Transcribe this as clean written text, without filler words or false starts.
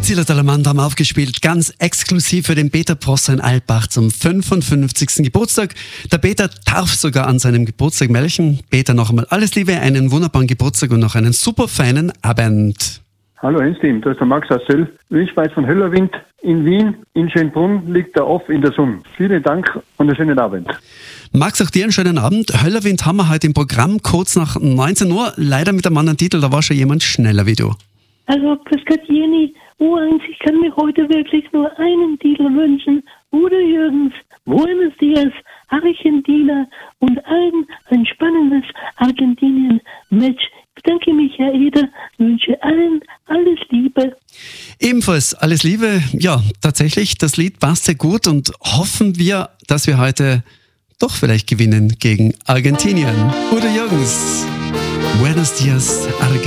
Zillertaler haben aufgespielt, ganz exklusiv für den Peter Prosser in Alpbach zum 55. Geburtstag. Der Peter darf sogar an seinem Geburtstag melden. Peter, noch einmal alles Liebe, einen wunderbaren Geburtstag und noch einen super feinen Abend. Hallo Ensteam, da ist der Max aus Söll. Wünschweit von Höllerwind in Wien. In Schönbrunn liegt der Off in der Sonne. Vielen Dank und einen schönen Abend. Max, auch dir einen schönen Abend. Höllerwind haben wir heute im Programm kurz nach 19 Uhr. Leider mit einem anderen Titel, da war schon jemand schneller wie du. Also, grüß Gott, Jenny. U1, ich kann mir heute wirklich nur einen Titel wünschen. Udo Jürgens, Buenos Dias, Argentina und allen ein spannendes Argentinien-Match. Ich bedanke mich, Herr Eder, wünsche allen alles Liebe. Ebenfalls alles Liebe. Ja, tatsächlich, das Lied passt sehr gut und hoffen wir, dass wir heute doch vielleicht gewinnen gegen Argentinien. Udo Jürgens, Buenos Dias, Argentinien.